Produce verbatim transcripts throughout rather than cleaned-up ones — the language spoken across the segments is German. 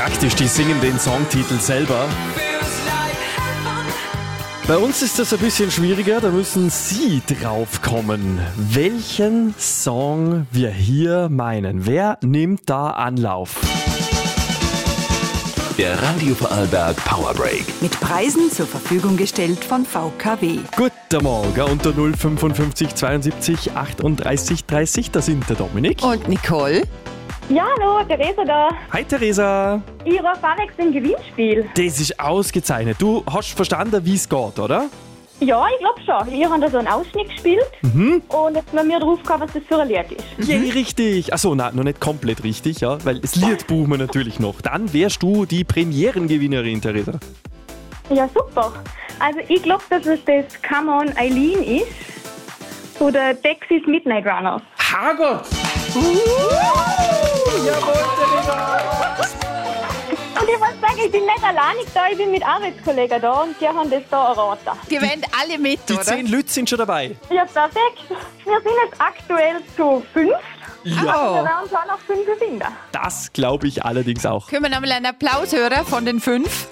praktisch, die singen den Songtitel selber. Bei uns ist das ein bisschen schwieriger, da müssen Sie draufkommen, welchen Song wir hier meinen. Wer nimmt da Anlauf? Der Radio Vorarlberg Powerbreak. Mit Preisen zur Verfügung gestellt von V K W. Guten Morgen unter null fünfundfünfzig zweiundsiebzig achtunddreißig dreißig, da sind der Dominik. Und Nicole. Ja, hallo, Theresa da. Hi Theresa. Ich rufe an wegen dem Gewinnspiel. Das ist ausgezeichnet. Du hast verstanden, wie es geht, oder? Ja, ich glaube schon. Ich habe da so einen Ausschnitt gespielt Mhm. und jetzt haben wir drauf gehabt, was das für ein Lied ist. Ja, richtig. Achso, nein, noch nicht komplett richtig, ja, weil das Lied buchen wir natürlich noch. Dann wärst du die Premierengewinnerin, Theresa. Ja, super. Also ich glaube, dass es das Come On Eileen ist von der Dexys Midnight Runners. Herrgott! Uh, jawohl, Theresa! Und ich muss sagen, ich bin nicht alleinig da, ich bin mit Arbeitskollegen da und die haben das da erraten. Die wollen alle mit, Die oder? zehn Leute sind schon dabei. Ja, perfekt. Wir sind jetzt aktuell zu fünf. Ja, Wir Oh. werden schon noch fünf finden. das glaube ich allerdings auch. Können wir nochmal einen Applaus hören von den fünf?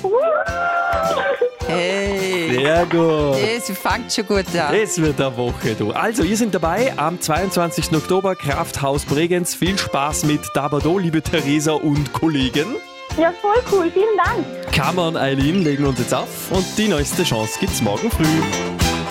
Hey, Sehr gut. das fängt schon gut an. Es wird eine Woche, du. Also, ihr seid dabei am zweiundzwanzigsten Oktober, Krafthaus Bregenz. Viel Spaß mit Dabado, liebe Theresa und Kollegen. Ja, voll cool. Vielen Dank. Come on, Eileen, legen wir uns jetzt auf. Und die neueste Chance gibt's morgen früh.